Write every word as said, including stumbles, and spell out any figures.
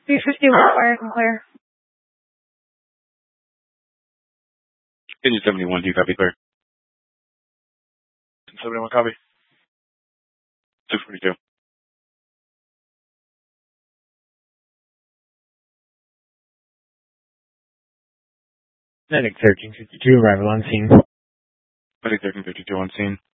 three fifty-one, fire and clear. Engine seventy-one, do you copy, clear? seventy-one, copy. two forty-two. Medic thirteen fifty-two, arrival on scene. Medic thirteen fifty-two on scene.